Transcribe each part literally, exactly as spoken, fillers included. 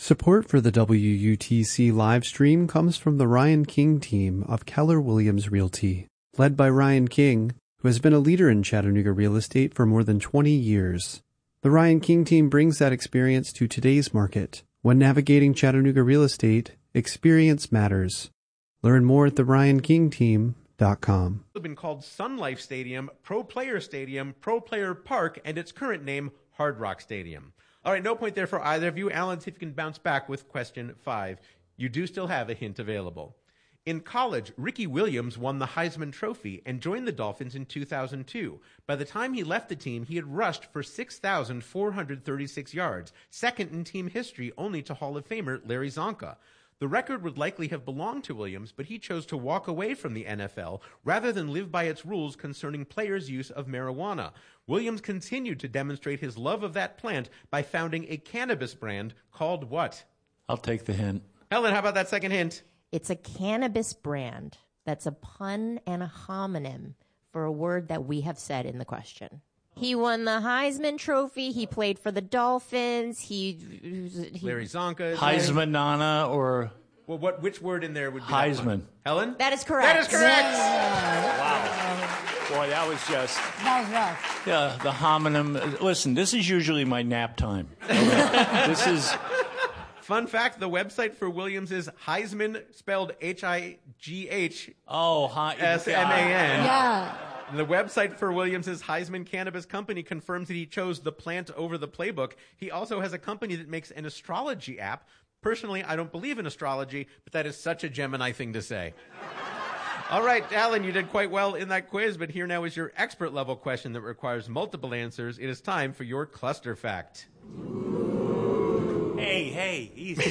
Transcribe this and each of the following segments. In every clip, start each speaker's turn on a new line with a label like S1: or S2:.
S1: Support for the W U T C live stream comes from the Ryan King team of Keller Williams Realty, led by Ryan King, who has been a leader in Chattanooga real estate for more than twenty years. The Ryan King team brings that experience to today's market. When navigating Chattanooga real estate, experience matters. Learn more at the ryan king team dot com.
S2: It's been called Sun Life Stadium, Pro Player Stadium, Pro Player Park, and its current name, Hard Rock Stadium. All right, no point there for either of you. Alan, see if you can bounce back with question five. You do still have a hint available. In college, Ricky Williams won the Heisman Trophy and joined the Dolphins in two thousand two. By the time he left the team, he had rushed for six thousand four hundred thirty-six yards, second in team history only to Hall of Famer Larry Zonka. The record would likely have belonged to Williams, but he chose to walk away from the N F L rather than live by its rules concerning players' use of marijuana. Williams continued to demonstrate his love of that plant by founding a cannabis brand called what?
S3: I'll take the hint.
S2: Helen, how about that second hint?
S4: It's a cannabis brand that's a pun and a homonym for a word that we have said in the question. He won the Heisman Trophy. He played for the Dolphins. He, he
S2: Larry Zonka.
S3: Heisman Nana or
S2: well, what? Which word in there would be
S3: Heisman?
S2: Helen?
S4: That is correct.
S2: That is correct.
S3: Wow. Boy, that was just.
S5: That was rough.
S3: Yeah, the homonym. Listen, this is usually my nap time. Okay? This is.
S2: Fun fact, the website for Williams is Heisman, spelled H I G H
S3: Oh, hi.
S2: S M A N.
S5: Yeah.
S2: The website for Williams' Heisman Cannabis Company confirms that he chose the plant over the playbook. He also has a company that makes an astrology app. Personally, I don't believe in astrology, but that is such a Gemini thing to say. All right, Alan, you did quite well in that quiz, but here now is your expert-level question that requires multiple answers. It is time for your cluster fact.
S3: Hey, hey, easy.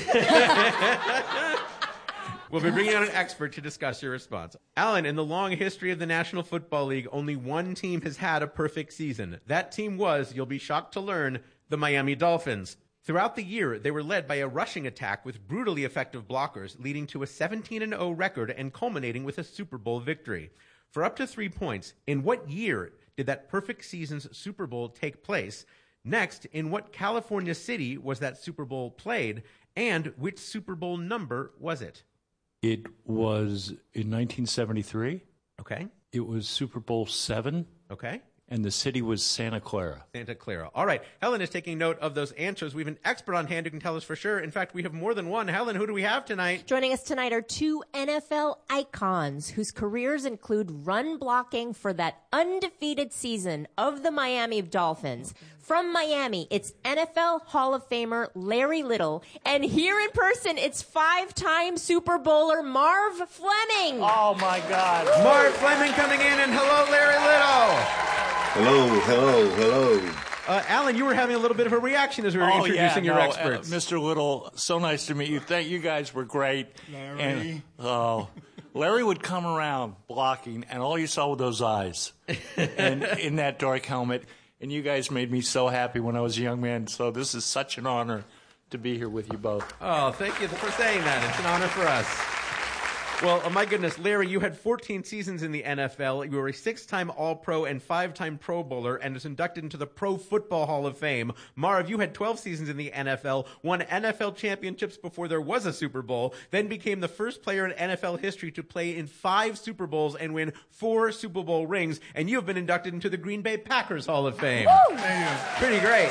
S2: We'll be bringing on an expert to discuss your response. Alan, in the long history of the National Football League, only one team has had a perfect season. That team was, you'll be shocked to learn, the Miami Dolphins. Throughout the year, they were led by a rushing attack with brutally effective blockers, leading to a seventeen and oh record and culminating with a Super Bowl victory. For up to three points, in what year did that perfect season's Super Bowl take place? Next, in what California city was that Super Bowl played? And which Super Bowl number was it?
S3: It was in nineteen seventy-three.
S2: Okay.
S3: It was Super Bowl seven.
S2: Okay.
S3: And the city was Santa Clara.
S2: Santa Clara. All right. Helen is taking note of those answers. We have an expert on hand who can tell us for sure. In fact, we have more than one. Helen, who do we have tonight?
S4: Joining us tonight are two N F L icons whose careers include run blocking for that undefeated season of the Miami Dolphins. From Miami, it's N F L Hall of Famer Larry Little. And here in person, it's five-time Super Bowler Marv Fleming.
S3: Oh, my God.
S2: Marv Fleming coming in, and hello, Larry Little.
S6: Hello, hello, hello.
S2: Uh, Alan, you were having a little bit of a reaction as we were
S3: oh,
S2: introducing
S3: yeah,
S2: your
S3: no,
S2: experts.
S3: Uh, Mister Little, so nice to meet you. Thank you guys were great.
S5: Larry.
S3: And, oh, Larry would come around blocking, and all you saw were those eyes and in that dark helmet. And you guys made me so happy when I was a young man. So this is such an honor to be here with you both.
S2: Oh, thank you for saying that. It's an honor for us. Well, oh my goodness, Larry, you had fourteen seasons in the N F L. You were a six-time All-Pro and five-time Pro Bowler and was inducted into the Pro Football Hall of Fame. Marv, you had twelve seasons in the N F L, won N F L championships before there was a Super Bowl, then became the first player in N F L history to play in five Super Bowls and win four Super Bowl rings, and you have been inducted into the Green Bay Packers Hall of Fame.
S5: Woo! Thank you.
S2: Pretty great.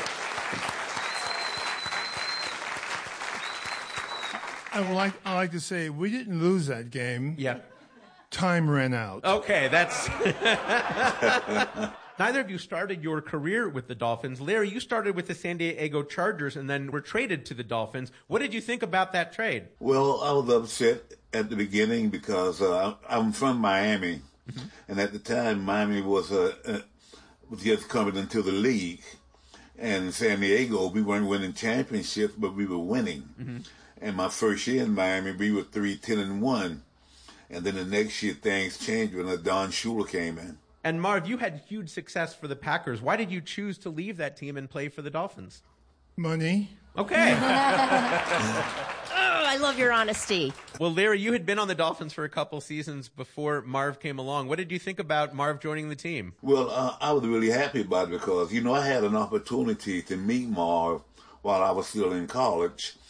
S5: I would like I like to say we didn't lose that game.
S2: Yeah.
S5: Time ran out.
S2: Okay, that's... Neither of you started your career with the Dolphins. Larry, you started with the San Diego Chargers and then were traded to the Dolphins. What did you think about that trade?
S6: Well, I was upset at the beginning because uh, I'm from Miami, mm-hmm. and at the time Miami was uh, uh, was just coming into the league, and San Diego we weren't winning championships, but we were winning. Mm-hmm. And my first year in Miami, we were three ten and one, and then the next year things changed when Don Shula came in.
S2: And Marv, you had huge success for the Packers. Why did you choose to leave that team and play for the Dolphins?
S5: Money.
S2: Okay.
S4: Oh, I love your honesty.
S2: Well, Larry, you had been on the Dolphins for a couple seasons before Marv came along. What did you think about Marv joining the team?
S6: Well, uh, I was really happy about it because, you know, I had an opportunity to meet Marv while I was still in college.